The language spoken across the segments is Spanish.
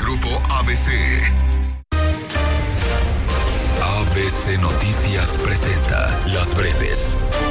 Grupo ABC. ABC Noticias presenta Las Breves.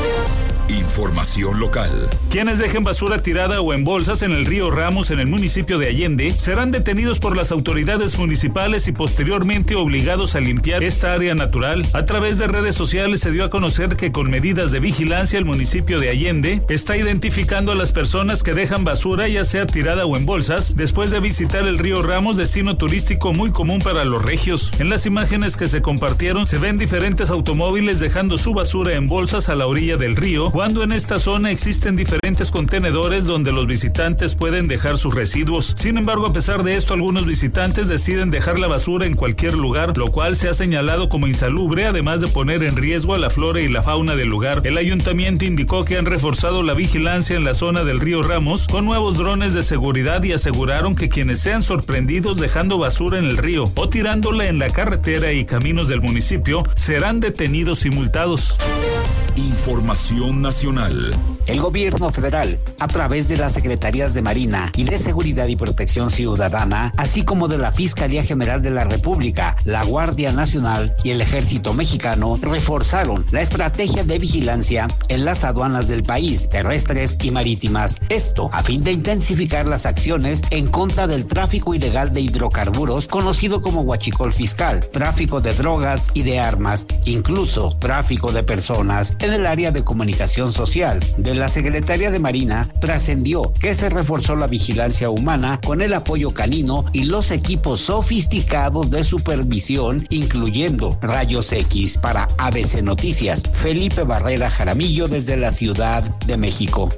Información local. Quienes dejen basura tirada o en bolsas en el río Ramos en el municipio de Allende serán detenidos por las autoridades municipales y posteriormente obligados a limpiar esta área natural. A través de redes sociales se dio a conocer que con medidas de vigilancia el municipio de Allende está identificando a las personas que dejan basura ya sea tirada o en bolsas después de visitar el río Ramos, destino turístico muy común para los regios. En las imágenes que se compartieron se ven diferentes automóviles dejando su basura en bolsas a la orilla del río, cuando en esta zona existen diferentes contenedores donde los visitantes pueden dejar sus residuos. Sin embargo, a pesar de esto, algunos visitantes deciden dejar la basura en cualquier lugar, lo cual se ha señalado como insalubre, además de poner en riesgo a la flora y la fauna del lugar. El ayuntamiento indicó que han reforzado la vigilancia en la zona del río Ramos con nuevos drones de seguridad y aseguraron que quienes sean sorprendidos dejando basura en el río o tirándola en la carretera y caminos del municipio serán detenidos y multados. Información nacional. El gobierno federal, a través de las Secretarías de Marina y de Seguridad y Protección Ciudadana, así como de la Fiscalía General de la República, la Guardia Nacional y el Ejército Mexicano, reforzaron la estrategia de vigilancia en las aduanas del país, terrestres y marítimas. Esto a fin de intensificar las acciones en contra del tráfico ilegal de hidrocarburos, conocido como huachicol fiscal, tráfico de drogas y de armas, incluso tráfico de personas. En el área de comunicación social de la Secretaría de Marina trascendió que se reforzó la vigilancia humana con el apoyo canino y los equipos sofisticados de supervisión, incluyendo rayos X. Para ABC Noticias, Felipe Barrera Jaramillo desde la Ciudad de México.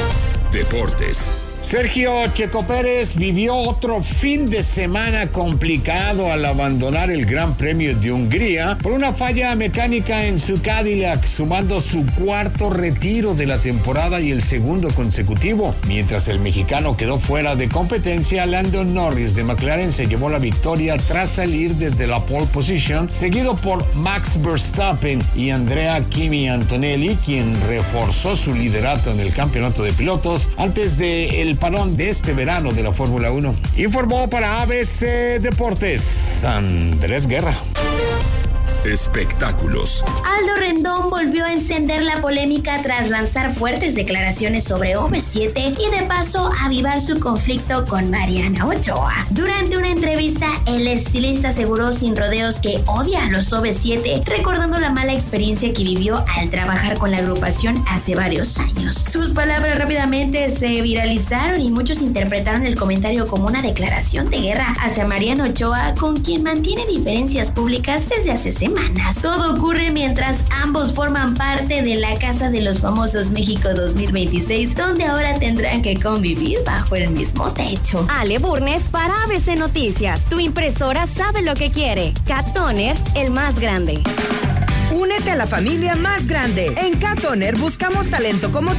Deportes. Sergio Checo Pérez vivió otro fin de semana complicado al abandonar el Gran Premio de Hungría por una falla mecánica en su Cadillac, sumando su cuarto retiro de la temporada y el segundo consecutivo. Mientras el mexicano quedó fuera de competencia, Lando Norris de McLaren se llevó la victoria tras salir desde la pole position, seguido por Max Verstappen y Andrea Kimi Antonelli, quien reforzó su liderato en el campeonato de pilotos antes de el parón de este verano de la Fórmula 1. Informó para ABC Deportes Andrés Guerra. Espectáculos. Aldo Rendón volvió a encender la polémica tras lanzar fuertes declaraciones sobre OV7 y de paso avivar su conflicto con Mariana Ochoa. Durante una entrevista, el estilista aseguró sin rodeos que odia a los OV7, recordando la mala experiencia que vivió al trabajar con la agrupación hace varios años. Sus palabras rápidamente se viralizaron y muchos interpretaron el comentario como una declaración de guerra hacia Mariana Ochoa, con quien mantiene diferencias públicas desde hace semanas. Todo ocurre mientras ambos forman parte de la Casa de los Famosos México 2026, donde ahora tendrán que convivir bajo el mismo techo. Ale Burnes para ABC Noticias. Tu impresora sabe lo que quiere. Cat Toner, el más grande. Únete a la familia más grande. En Cat Toner buscamos talento como